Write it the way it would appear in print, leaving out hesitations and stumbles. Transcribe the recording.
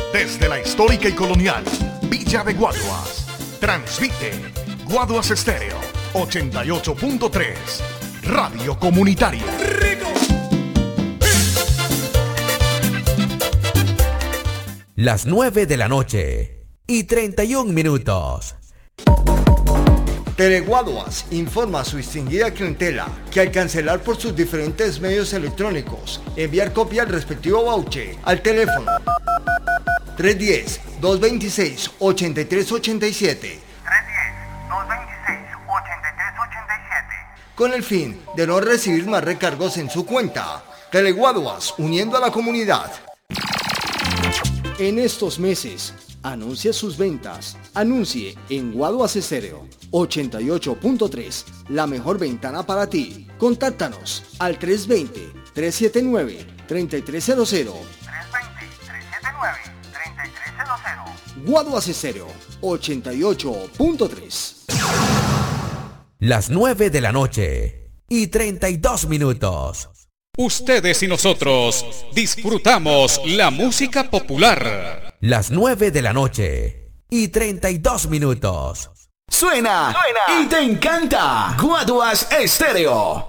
Desde la histórica y colonial Villa de Guaduas, transmite Guaduas Estéreo 88.3, Radio Comunitaria. Las 9 de la noche y 31 minutos. Teleguaduas informa a su distinguida clientela que al cancelar por sus diferentes medios electrónicos, enviar copia del respectivo voucher al teléfono 310-226-8387 con el fin de no recibir más recargos en su cuenta. Teleguaduas, uniendo a la comunidad. En estos meses, anuncia sus ventas. Anuncie en Guaduas Estéreo 88.3, la mejor ventana para ti. Contáctanos al 320-379-3300. 320-379-3300. Guaduas Estéreo 88.3. Las 9 de la noche y 32 minutos. Ustedes y nosotros disfrutamos la música popular. Las 9 de la noche y 32 minutos. Suena y te encanta. Guaduas Estéreo.